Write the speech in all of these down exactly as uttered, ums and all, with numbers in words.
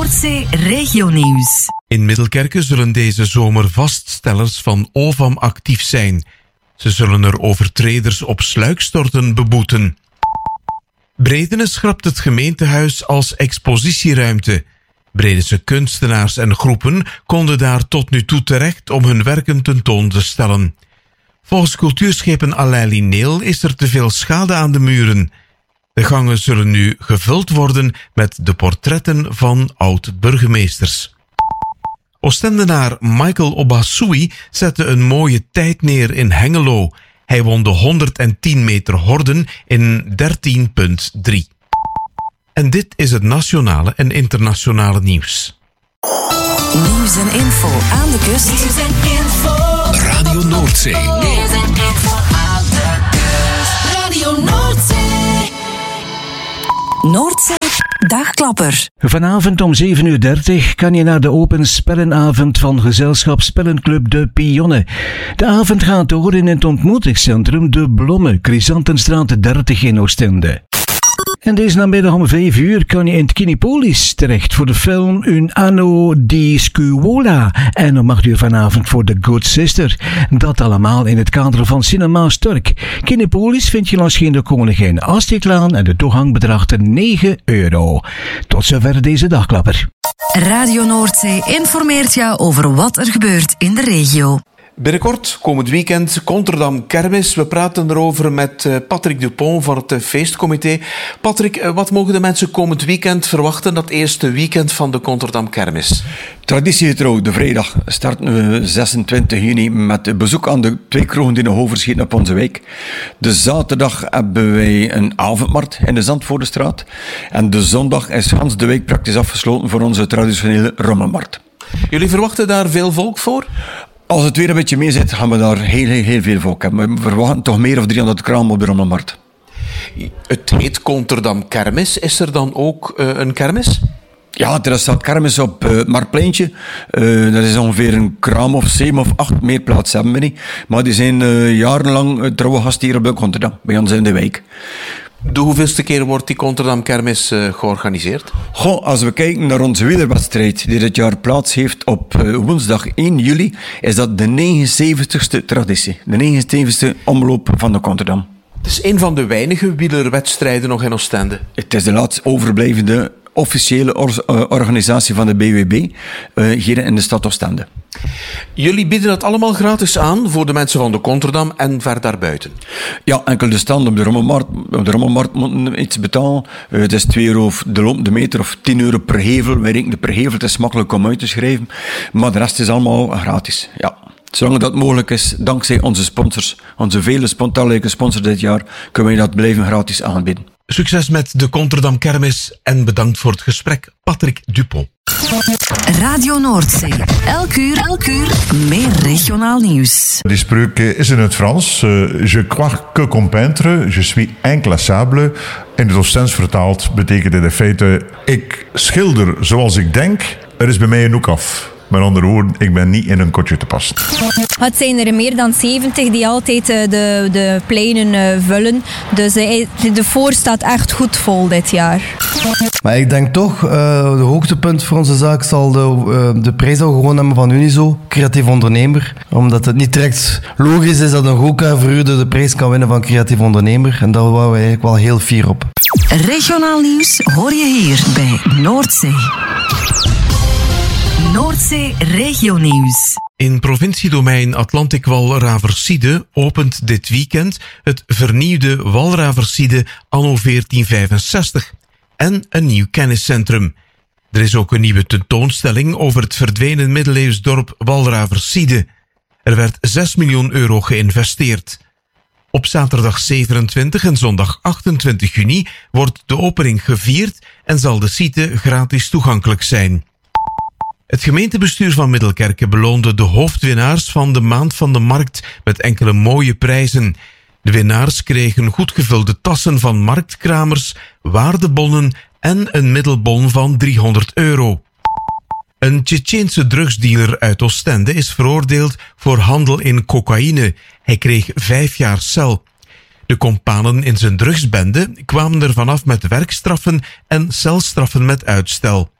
Noordzee Regionieuws. In Middelkerke zullen deze zomer vaststellers van O V A M actief zijn. Ze zullen er overtreders op sluikstorten beboeten. Bredene schrapt het gemeentehuis als expositieruimte. Bredense kunstenaars en groepen konden daar tot nu toe terecht om hun werken tentoon te stellen. Volgens cultuurschepen Alain Lineel is er te veel schade aan de muren. De gangen zullen nu gevuld worden met de portretten van oud-burgemeesters. Oostendenaar Michael Obasui zette een mooie tijd neer in Hengelo. Hij won de honderdtien meter horden in dertien komma drie. En dit is het nationale en internationale nieuws. Nieuws en info aan de kust. Nieuws en info. Radio Noordzee. Nieuws en info aan de kust. Radio Noordzee. Noordzee Dagklapper. Vanavond om zeven uur dertig kan je naar de open spellenavond van gezelschap Spellenclub De Pionne. De avond gaat door in het ontmoetingscentrum De Blomme, Chrysantenstraat dertig in Oostende. En deze namiddag om vijf uur kan je in het Kinepolis terecht voor de film Un anno di scuola. En om acht uur vanavond voor The Good Sister. Dat allemaal in het kader van Cinema Stork. Kinepolis vind je langs Geen de Koningin Astridlaan en de toegang bedraagt negen euro. Tot zover deze dagklapper. Radio Noordzee informeert jou over wat er gebeurt in de regio. Binnenkort, komend weekend, Conterdam Kermis. We praten erover met Patrick Dupont van het feestcomité. Patrick, wat mogen de mensen komend weekend verwachten, dat eerste weekend van de Conterdam Kermis? Traditiegetrouw, de vrijdag starten we zesentwintig juni met bezoek aan de twee kroegen die nog overschieten op onze wijk. De zaterdag hebben wij een avondmarkt in de Zandvoordestraat. En de zondag is Hans de Wijk praktisch afgesloten voor onze traditionele rommelmarkt. Jullie verwachten daar veel volk voor? Als het weer een beetje mee zit, gaan we daar heel, heel, heel veel volk hebben. We verwachten toch meer of driehonderd kramen op de rommelmarkt. Het heet Conterdam Kermis. Is er dan ook uh, een kermis? Ja, er staat kermis op uh, het Marktpleintje. Uh, dat is ongeveer een kraam of zeven of acht, meer plaats hebben we niet. Maar die zijn uh, jarenlang uh, trouwe gasten hier op de Conterdam, bij ons in de wijk. De hoeveelste keer wordt die Conterdam Kermis uh, georganiseerd? Goh, als we kijken naar onze wielerwedstrijd die dit jaar plaats heeft op uh, woensdag één juli, is dat de negenenzeventigste traditie. De negenenzeventigste omloop van de Conterdam. Het is een van de weinige wielerwedstrijden nog in Oostende. Het is de laatst overblijvende officiële or- uh, organisatie van de B W B uh, hier in de stad Oostende. Jullie bieden dat allemaal gratis aan voor de mensen van de Conterdam en ver daarbuiten? Ja, enkel de stand op de rommelmarkt. Op de rommelmarkt moeten iets betalen. Uh, het is twee euro de lopende meter of tien euro per hevel. Wij rekenen per hevel, het is makkelijk om uit te schrijven. Maar de rest is allemaal gratis. Ja. Zolang dat mogelijk is, dankzij onze sponsors, onze vele spontane sponsors dit jaar, kunnen wij dat blijven gratis aanbieden. Succes met de Conterdam Kermis en bedankt voor het gesprek, Patrick Dupont. Radio Noordzee. Elk uur, elk uur meer regionaal nieuws. Die spreuk is in het Frans. Uh, je crois que comme peintre, je suis inclassable. In het Oostends vertaald betekent dit in feite: ik schilder zoals ik denk, er is bij mij een hoek af. Met andere woorden, ik ben niet in een kotje te passen. Het zijn er meer dan zeventig die altijd de, de pleinen vullen. Dus de voor staat echt goed vol dit jaar. Maar ik denk toch, uh, de hoogtepunt voor onze zaak zal de, uh, de prijs al gewonnen hebben van Unizo, creatief ondernemer. Omdat het niet direct logisch is dat een Goka-verhuurder de prijs kan winnen van creatief ondernemer. En daar waren we eigenlijk wel heel fier op. Regionaal nieuws hoor je hier bij Noordzee. Noordzee Regionieuws. In provinciedomein Atlantic Walraversiede opent dit weekend het vernieuwde Walraversiede anno veertien vijfenzestig en een nieuw kenniscentrum. Er is ook een nieuwe tentoonstelling over het verdwenen middeleeuws dorp Walraversiede. Er werd zes miljoen euro geïnvesteerd. Op zaterdag zevenentwintig en zondag achtentwintig juni wordt de opening gevierd en zal de site gratis toegankelijk zijn. Het gemeentebestuur van Middelkerke beloonde de hoofdwinnaars van de Maand van de Markt met enkele mooie prijzen. De winnaars kregen goed gevulde tassen van marktkramers, waardebonnen en een middelbon van driehonderd euro. Een Tsjetsjeense drugsdealer uit Oostende is veroordeeld voor handel in cocaïne. Hij kreeg vijf jaar cel. De kompanen in zijn drugsbende kwamen er vanaf met werkstraffen en celstraffen met uitstel.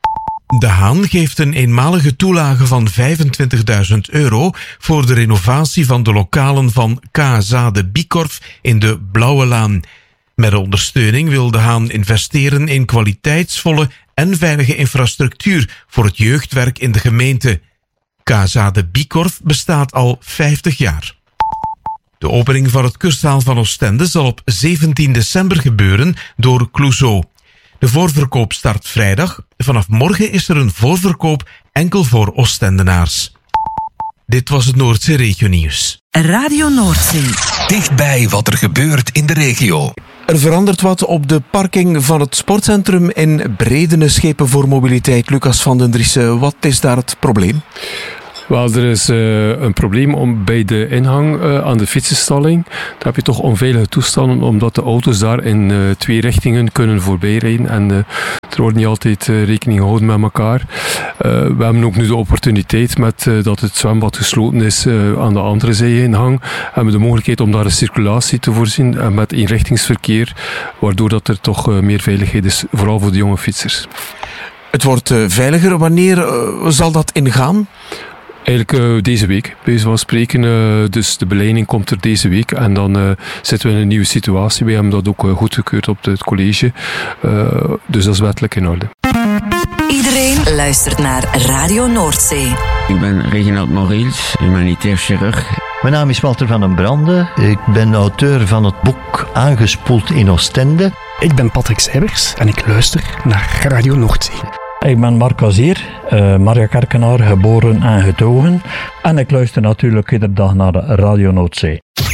De Haan geeft een eenmalige toelage van vijfentwintigduizend euro voor de renovatie van de lokalen van K S A de Bikorf in de Blauwe Laan. Met ondersteuning wil De Haan investeren in kwaliteitsvolle en veilige infrastructuur voor het jeugdwerk in de gemeente. K S A de Bikorf bestaat al vijftig jaar. De opening van het kurszaal van Oostende zal op zeventien december gebeuren door Clouseau. De voorverkoop start vrijdag. Vanaf morgen is er een voorverkoop enkel voor Oostendenaars. Dit was het Noordzee Regio Nieuws. Radio Noordzee. Dichtbij wat er gebeurt in de regio. Er verandert wat op de parking van het sportcentrum in Bredene. Schepen voor Mobiliteit. Lucas van den Driessen, wat is daar het probleem? Wel, er is uh, een probleem om bij de ingang uh, aan de fietsenstalling. Daar heb je toch onveilige toestanden, omdat de auto's daar in uh, twee richtingen kunnen voorbijrijden. En uh, er wordt niet altijd uh, rekening gehouden met elkaar. Uh, we hebben ook nu de opportuniteit, met uh, dat het zwembad gesloten is uh, aan de andere zijingang, hebben we de mogelijkheid om daar een circulatie te voorzien uh, met eenrichtingsverkeer, waardoor dat er toch uh, meer veiligheid is, vooral voor de jonge fietsers. Het wordt uh, veiliger. Wanneer uh, zal dat ingaan? Eigenlijk uh, deze week, bij wijze van spreken. Uh, dus de beleiding komt er deze week en dan uh, zitten we in een nieuwe situatie. Wij hebben dat ook uh, goedgekeurd op het college. Uh, dus dat is wettelijk in orde. Iedereen luistert naar Radio Noordzee. Ik ben Reginald Mauriels, humanitair chirurg. Mijn naam is Walter van den Brande. Ik ben auteur van het boek Aangespoeld in Oostende. Ik ben Patrick Seibers en ik luister naar Radio Noordzee. Ik ben Marc Azier, uh, Maria Kerkenaar, geboren en getogen. En ik luister natuurlijk iedere dag naar de Radio Noordzee.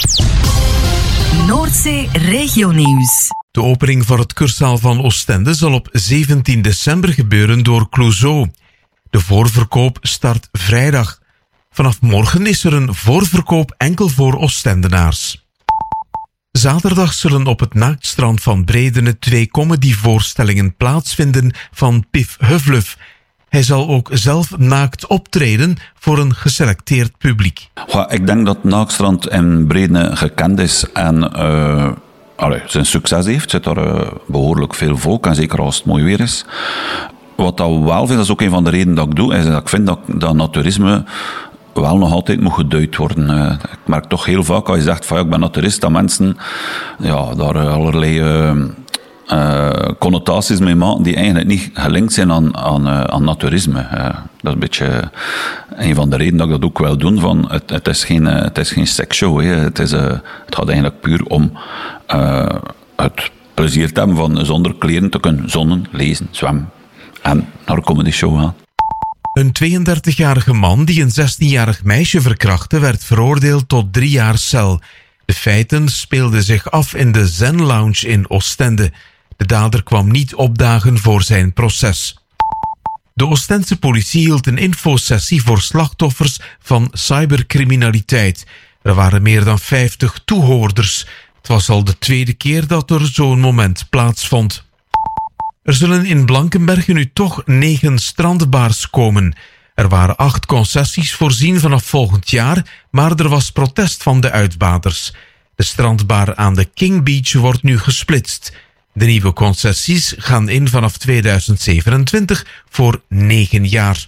Noordzee Regio Nieuws. De opening van het kurszaal van Oostende zal op zeventien december gebeuren door Clouseau. De voorverkoop start vrijdag. Vanaf morgen is er een voorverkoop enkel voor Oostendenaars. Zaterdag zullen op het naaktstrand van Bredene twee comedyvoorstellingen plaatsvinden van Pief Huvluf. Hij zal ook zelf naakt optreden voor een geselecteerd publiek. Ja, ik denk dat Naaktstrand in Bredene gekend is en uh, allee, zijn succes heeft. Er zit daar uh, behoorlijk veel volk en zeker als het mooi weer is. Wat dat wel vind, dat is ook een van de redenen dat ik doe, is dat ik vind dat, dat natuurisme wel nog altijd moet geduid worden. Uh, ik merk toch heel vaak, als je zegt van ja, ik ben naturist, dat mensen ja, daar allerlei uh, uh, connotaties mee maken die eigenlijk niet gelinkt zijn aan, aan, uh, aan naturisme. Uh, dat is een beetje een van de redenen dat ik dat ook wil doen. Van het, het, is geen, uh, het is geen seksshow. Hè. Het, is, uh, het gaat eigenlijk puur om uh, het plezier te hebben van zonder kleren te kunnen zonnen, lezen, zwemmen en naar een comedy show gaan. Een tweeëndertigjarige man die een zestienjarig meisje verkrachtte werd veroordeeld tot drie jaar cel. De feiten speelden zich af in de Zen Lounge in Oostende. De dader kwam niet opdagen voor zijn proces. De Oostense politie hield een infosessie voor slachtoffers van cybercriminaliteit. Er waren meer dan vijftig toehoorders. Het was al de tweede keer dat er zo'n moment plaatsvond. Er zullen in Blankenberge nu toch negen strandbars komen. Er waren acht concessies voorzien vanaf volgend jaar, maar er was protest van de uitbaters. De strandbar aan de King Beach wordt nu gesplitst. De nieuwe concessies gaan in vanaf tweeduizend zevenentwintig voor negen jaar.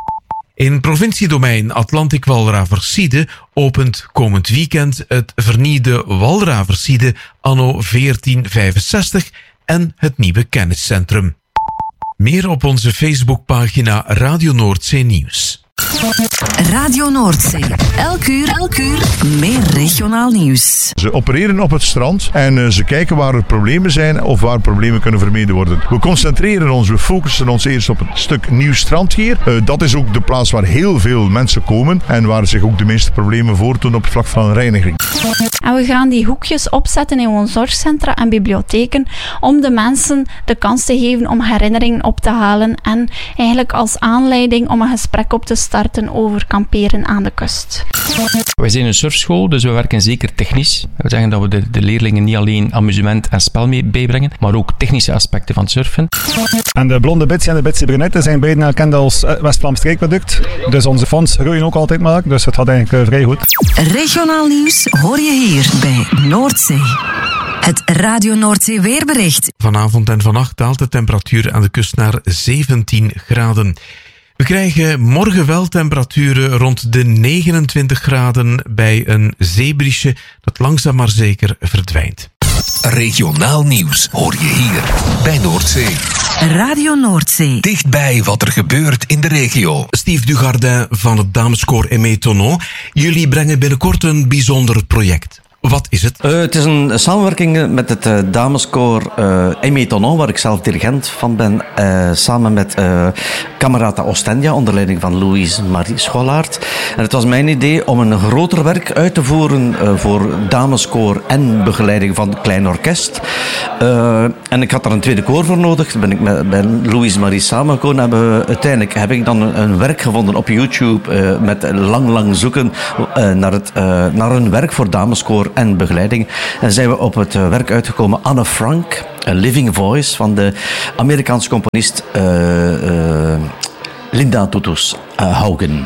In provinciedomein Atlantic Walraversiede opent komend weekend het vernieuwde Walraversiede anno veertien vijfenzestig en het nieuwe kenniscentrum. Meer op onze Facebookpagina Radio Noordzee Nieuws. Radio Noordzee. Elk uur, elk uur meer regionaal nieuws. Ze opereren op het strand en uh, ze kijken waar er problemen zijn of waar problemen kunnen vermeden worden. We concentreren ons, we focussen ons eerst op het stuk nieuw strand hier. Uh, dat is ook de plaats waar heel veel mensen komen en waar zich ook de meeste problemen voordoen op het vlak van reiniging. En we gaan die hoekjes opzetten in onze zorgcentra en bibliotheken om de mensen de kans te geven om herinneringen op te halen en eigenlijk als aanleiding om een gesprek op te starten over kamperen aan de kust. Wij zijn een surfschool, dus we werken zeker technisch. We zeggen dat we de, de leerlingen niet alleen amusement en spel mee bijbrengen, maar ook technische aspecten van surfen. En de Blonde Bitsy en de Bitsy Brunette zijn beiden erkend als West-Vlaams streekproduct. Dus onze fonds groeien ook altijd maar, dus het gaat eigenlijk vrij goed. Regionaal nieuws hoor je hier bij Noordzee. Het Radio Noordzee weerbericht. Vanavond en vannacht daalt de temperatuur aan de kust naar zeventien graden. We krijgen morgen wel temperaturen rond de negenentwintig graden bij een zeebriesje dat langzaam maar zeker verdwijnt. Regionaal nieuws hoor je hier bij Noordzee. Radio Noordzee. Dichtbij wat er gebeurt in de regio. Steve Dugardin van het dameskoor Aimé Tonneau. Jullie brengen binnenkort een bijzonder project. Wat is het? Uh, het is een samenwerking met het uh, dameskoor uh, Aimé Tonneau, waar ik zelf dirigent van ben, uh, samen met uh, Camerata Ostendia, onder leiding van Louise Marie Scholaert. En het was mijn idee om een groter werk uit te voeren uh, voor dameskoor en begeleiding van klein orkest. Uh, en ik had daar een tweede koor voor nodig. Toen ben ik met, met Louise Marie samengekomen. Hebben we, uiteindelijk heb ik dan een, een werk gevonden op YouTube uh, met lang, lang zoeken uh, naar, het, uh, naar een werk voor dameskoor en begeleiding. En zijn we op het werk uitgekomen Anne Frank, A Living Voice, van de Amerikaanse componist uh, uh, Linda Tutus uh, Haugen.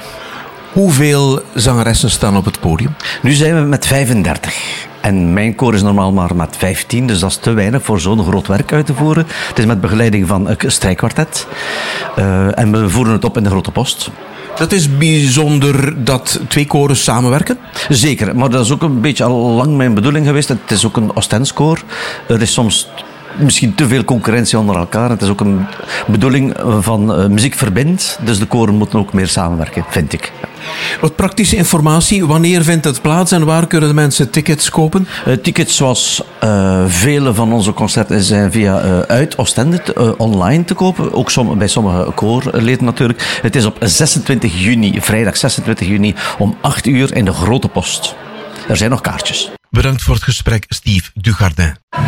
Hoeveel zangeressen staan op het podium? Nu zijn we met vijfendertig. En mijn koor is normaal maar met vijftien, dus dat is te weinig voor zo'n groot werk uit te voeren. Het is met begeleiding van een strijkkwartet. Uh, en we voeren het op in de Grote Post. Dat is bijzonder dat twee koren samenwerken? Zeker, maar dat is ook een beetje al lang mijn bedoeling geweest. Het is ook een Ostendskoor. Er is soms misschien te veel concurrentie onder elkaar. Het is ook een bedoeling van uh, muziek verbindt. Dus de koren moeten ook meer samenwerken, vind ik. Wat praktische informatie. Wanneer vindt het plaats en waar kunnen de mensen tickets kopen? Uh, tickets zoals uh, vele van onze concerten zijn via uh, uit Oostende uh, online te kopen. Ook som, bij sommige koorleden natuurlijk. Het is op zesentwintig juni, vrijdag zesentwintig juni om acht uur in de Grote Post. Er zijn nog kaartjes. Bedankt voor het gesprek, Steve Dugardin.